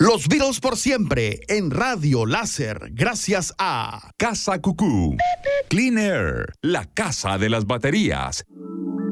Los Beatles por siempre en Radio Láser, gracias a Casa Cucú, Clean Air, la casa de las baterías.